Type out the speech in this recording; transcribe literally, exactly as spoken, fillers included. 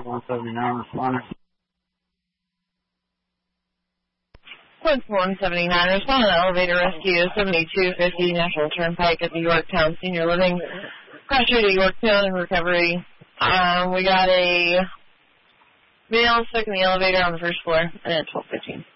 Point one seventy-nine, responding. Point one seventy-nine, responding to elevator rescue seventy-two fifty National Turnpike at the Yorktown Senior Living. Pressure to Yorktown in recovery. Um, we got a male stuck in the elevator on the first floor at twelve fifteen.